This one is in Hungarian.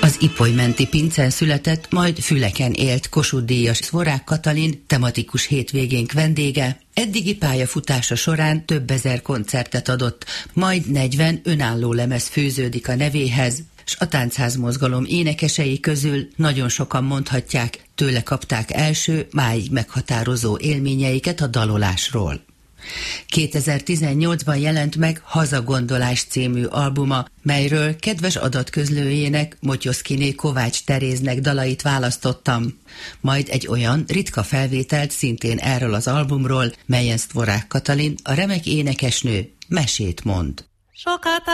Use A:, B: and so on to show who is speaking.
A: Az Ipolymenti pincen született, majd Füleken élt Kossuth-díjas Zvorák Katalin tematikus hétvégénk vendége. Eddigi pályafutása során több ezer koncertet adott, majd 40 önálló lemez fűződik a nevéhez, s a táncházmozgalom énekesei közül nagyon sokan mondhatják, tőle kapták első, máig meghatározó élményeiket a dalolásról. 2018-ban jelent meg Hazagondolás című albuma, melyről kedves adatközlőjének, Motyoszkiné Kovács Teréznek dalait választottam. Majd egy olyan ritka felvételt szintén erről az albumról, melyen Zvorák Katalin, a remek énekesnő mesét mond.